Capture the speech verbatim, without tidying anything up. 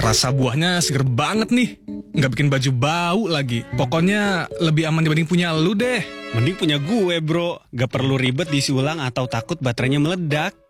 Rasa buahnya seger banget nih. Nggak bikin baju bau lagi. Pokoknya lebih aman dibanding punya lu deh. Mending punya gue bro, gak perlu ribet diisi ulang atau takut baterainya meledak.